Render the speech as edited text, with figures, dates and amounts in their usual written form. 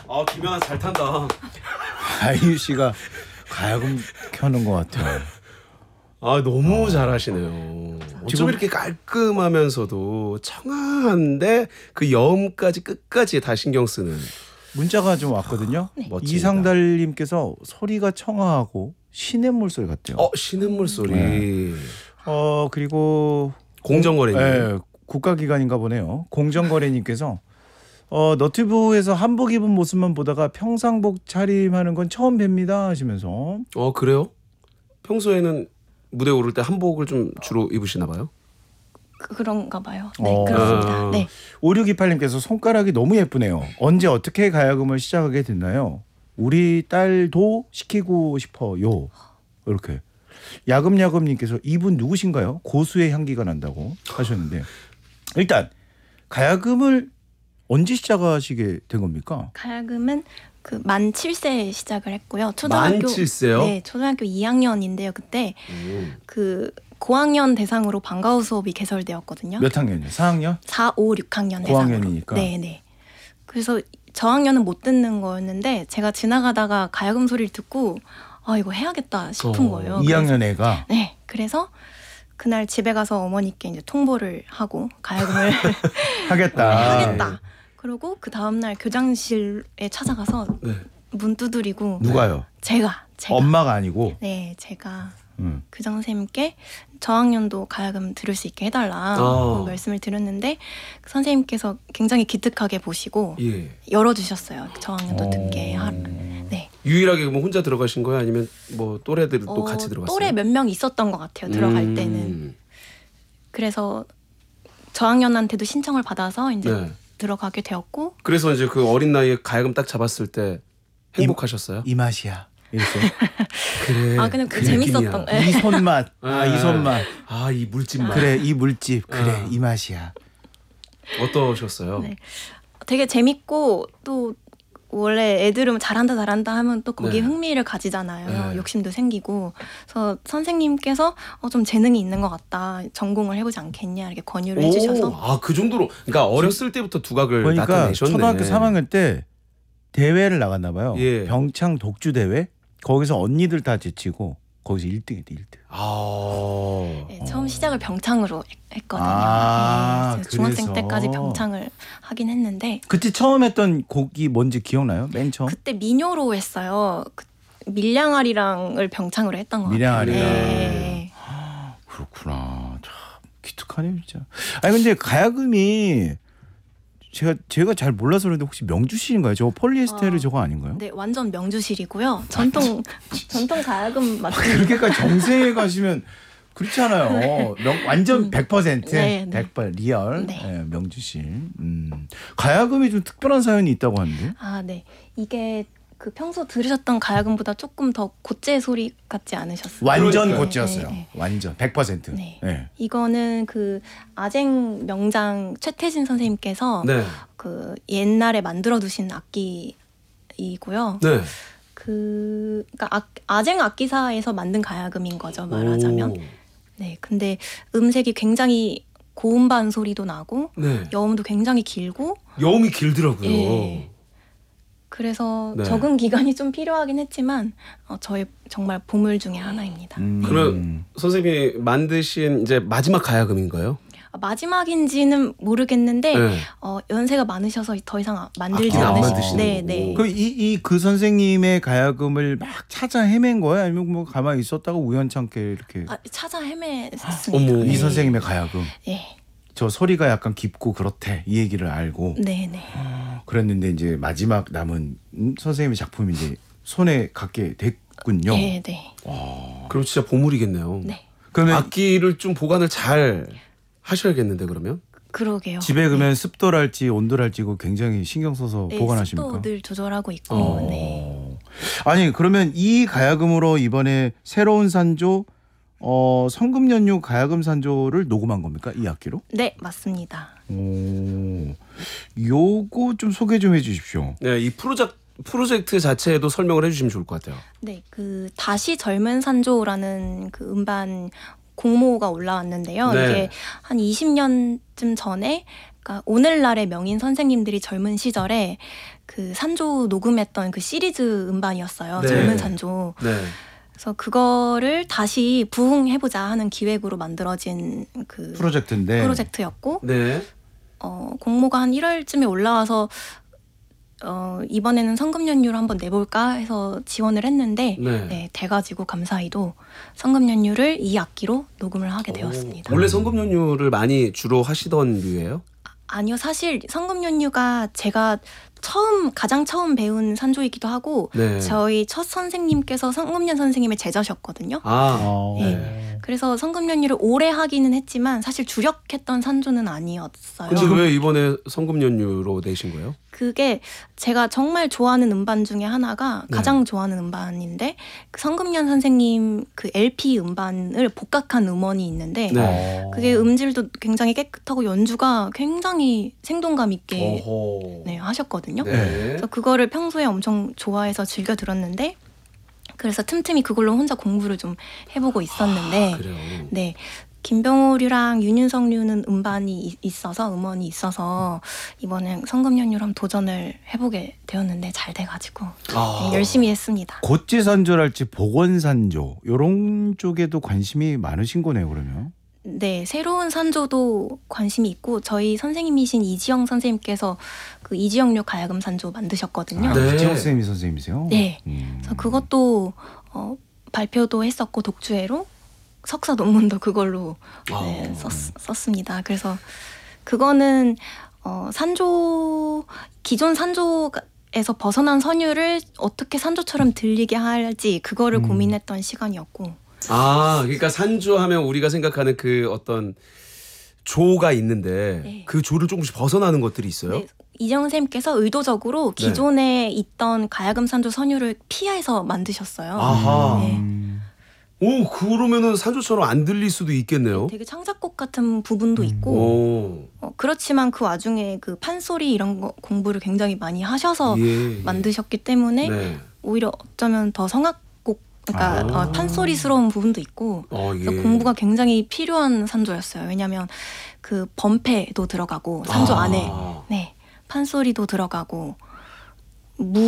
아 김연아 잘 탄다. 아이유 씨가 가야금 켜는 것 같아요. 아 너무 잘하시네요. 어쩜 지금- 이렇게 깔끔하면서도 청아한데 그 여음까지 끝까지 다 신경 쓰는. 문자가 좀 왔거든요. 멋집니다. 이상달님께서 소리가 청아하고 시냇물 소리 같대요. 시냇물 소리. 네. 그리고 공정거래님. 네, 국가기관인가 보네요. 공정거래님께서 너튜브에서 한복 입은 모습만 보다가 평상복 차림하는 건 처음 뵙니다 하시면서 그래요? 평소에는 무대 오를 때 한복을 좀 주로 입으시나 봐요? 그런가 봐요. 네, 그렇습니다. 네. 5628님께서 손가락이 너무 예쁘네요. 언제 어떻게 가야금을 시작하게 됐나요? 우리 딸도 시키고 싶어요. 이렇게. 야금야금님께서 이분 누구신가요? 고수의 향기가 난다고 하셨는데 일단 가야금을 언제 시작하시게 된 겁니까? 가야금은 그 만 7세에 시작을 했고요. 만 초등학교 7세요? 네, 초등학교 2학년인데요. 그때 그 고학년 대상으로 방과후 수업이 개설되었거든요. 몇 학년이요? 4학년? 4, 5, 6학년 대상으로. 고학년이니까. 네, 네. 그래서 저학년은 못 듣는 거였는데 제가 지나가다가 가야금 소리를 듣고 이거 해야겠다 싶은 거예요. 2학년 애가 네, 그래서 그날 집에 가서 어머니께 이제 통보를 하고 가야금을 하겠다. 하겠다. 그리고 그 다음 날 교장실에 찾아가서 네. 문 두드리고 누가요? 제가 엄마가 아니고. 네, 제가 교장 선생님께 저학년도 가야금 들을 수 있게 해달라 말씀을 드렸는데 그 선생님께서 굉장히 기특하게 보시고 예. 열어주셨어요. 저학년도 듣게 네. 유일하게 뭐 혼자 들어가신 거예요? 아니면 뭐 또래들도 같이 들어갔어요? 또래 몇 명 있었던 것 같아요. 들어갈 때는. 그래서 저학년한테도 신청을 받아서 이제 네. 들어가게 되었고. 그래서 이제 그 어린 나이에 가야금 딱 잡았을 때 행복하셨어요? 이 맛이야. 이랬어요. 그래. 근데 그 재밌었던. 이 손맛. 이 손맛. 이 물집 맛. 그래 이 물집. 그래 이 맛이야. 어떠셨어요? 네. 되게 재밌고 또 원래 애들은 잘한다 하면 또 거기에 네. 흥미를 가지잖아요. 네. 욕심도 생기고. 그래서 선생님께서 좀 재능이 있는 것 같다. 전공을 해보지 않겠냐 이렇게 권유를 해주셔서. 그 정도로. 그러니까 어렸을 때부터 두각을 그러니까 나타내셨네. 초등학교 3학년 때 대회를 나갔나 봐요. 예. 병창 독주 대회. 거기서 언니들 다 제치고 거기서 1등했대 1등. 네, 처음 시작을 병창으로 했거든요. 네, 중학생 그래서. 때까지 병창을 하긴 했는데 그때 처음 했던 곡이 뭔지 기억나요? 맨 처음? 그때 민요로 했어요. 밀량아리랑을 병창으로 했던 것 같아요. 밀양아리랑. 네. 그렇구나. 참 기특하네요 진짜. 아니 근데 가야금이 제가 잘 몰라서 그런데 혹시 명주실인가요? 저거 폴리에스테르 저거 아닌가요? 네, 완전 명주실이고요. 전통 가야금 맞죠? 그렇게까지 정세에 가시면 그렇잖아요. 완전 100%, 네, 네. 100% 리얼 네. 네, 명주실. 가야금이 좀 특별한 사연이 있다고 하는데. 네. 이게 그 평소 들으셨던 가야금보다 조금 더 고재 소리 같지 않으셨어요? 완전 그러니까요. 고치였어요. 네, 네. 완전 100%. 네. 네. 이거는 그 아쟁 명장 최태진 선생님께서 네. 그 옛날에 만들어 두신 악기이고요. 네. 그러니까 아쟁 악기사에서 만든 가야금인 거죠, 말하자면. 오. 네. 근데 음색이 굉장히 고음반 소리도 나고 네. 여음도 굉장히 길고 여음이 길더라고요. 예. 그래서 네. 적응 기간이 좀 필요하긴 했지만 저의 정말 보물 중에 하나입니다. 그럼 선생님이 만드신 이제 마지막 가야금인가요? 마지막인지는 모르겠는데 네. 연세가 많으셔서 더 이상 만들지 악기를 안 않으시고 만드시는 네, 거고. 네. 그럼 그 선생님의 가야금을 막 찾아 헤맨 거예요? 아니면 뭐 가만히 있었다가 우연찮게 이렇게 찾아 헤맸습니다. 어머. 이 선생님의 가야금 예. 저 소리가 약간 깊고 그렇대 이 얘기를 알고 네, 네. 그랬는데 이제 마지막 남은 선생님의 작품이 이제 손에 갖게 됐군요. 네, 네. 그럼 진짜 보물이겠네요. 네. 그러면 악기를 좀 보관을 잘 하셔야겠는데 그러면? 그러게요. 집에 그러면 습도랄지 온도랄지 그거 굉장히 신경 써서 네, 보관하십니까? 습도 늘 조절하고 있고. 네. 아니 그러면 이 가야금으로 이번에 새로운 산조 성금연휴 가야금 산조를 녹음한 겁니까? 이 악기로? 네, 맞습니다. 요거 좀 소개 좀 해주십시오. 네, 이 프로젝트 자체에도 설명을 해주시면 좋을 것 같아요. 네, 그 다시 젊은 산조라는 그 음반 공모가 올라왔는데요. 네. 이게 한 20년쯤 전에 그러니까 오늘날의 명인 선생님들이 젊은 시절에 그 산조 녹음했던 그 시리즈 음반이었어요. 네. 젊은 산조. 네. 그래서 그거를 다시 부흥해보자 하는 기획으로 만들어진 그 프로젝트인데. 프로젝트였고 네. 공모가 한 1월쯤에 올라와서 이번에는 성금 연유를 한번 내볼까 해서 지원을 했는데 네. 네, 돼가지고 감사히도 성금 연유를 2악기로 녹음을 하게 되었습니다. 원래 성금 연유를 많이 주로 하시던 류예요? 아니요, 사실 성금 연유가 제가 가장 처음 배운 산조이기도 하고 네. 저희 첫 선생님께서 성금연 선생님의 제자셨거든요. 네. 그래서 성금 연유를 오래 하기는 했지만 사실 주력했던 산조는 아니었어요. 근데 왜 이번에 성금 연유로 내신 거예요? 그게 제가 정말 좋아하는 음반 중에 하나가 네. 가장 좋아하는 음반인데 그 성금연 선생님 그 LP 음반을 복각한 음원이 있는데 네. 그게 음질도 굉장히 깨끗하고 연주가 굉장히 생동감 있게 어허. 네, 하셨거든요. 네. 그래서 그거를 평소에 엄청 좋아해서 즐겨 들었는데 그래서 틈틈이 그걸로 혼자 공부를 좀 해보고 있었는데 그래요. 네. 김병호류랑 윤윤석류는 음반이 있어서 음원이 있어서 이번엔 성금연유로 한번 도전을 해보게 되었는데 잘 돼가지고 네, 열심히 했습니다. 고지산조랄지 복원산조 이런 쪽에도 관심이 많으신 거네요, 그러면. 네, 새로운 산조도 관심이 있고 저희 선생님이신 이지영 선생님께서 그 이지영류 가야금 산조 만드셨거든요. 네. 이지영 선생님이 선생님이세요? 네. 그래서 그것도 발표도 했었고 독주회로 석사 논문도 그걸로 네, 썼습니다. 그래서 그거는 기존 산조에서 벗어난 선율을 어떻게 산조처럼 들리게 할지 그거를 고민했던 시간이었고. 그러니까 산조하면 우리가 생각하는 그 어떤 조가 있는데 네. 그 조를 조금씩 벗어나는 것들이 있어요? 네, 이정 선생님께서 의도적으로 기존에 있던 가야금 산조 선율을 피해서 만드셨어요. 아하. 네. 오, 그러면은 산조처럼 안 들릴 수도 있겠네요. 되게 창작곡 같은 부분도 있고 오. 그렇지만 그 와중에 그 판소리 이런 거 공부를 굉장히 많이 하셔서 예. 만드셨기 때문에 네. 오히려 어쩌면 더 성악곡 그러니까 판소리스러운 부분도 있고 그래서 예. 공부가 굉장히 필요한 산조였어요. 왜냐하면 그 범패도 들어가고 산조 안에 네, 판소리도 들어가고